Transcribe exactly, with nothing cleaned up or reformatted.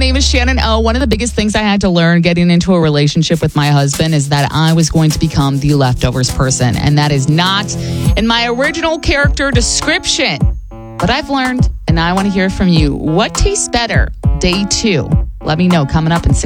name is Shannon O. One of the biggest things I had to learn getting into a relationship with my husband is that I was going to become the leftovers person. And that is not in my original character description. But I've learned, and I want to hear from you. What tastes better? Day two. Let me know coming up in six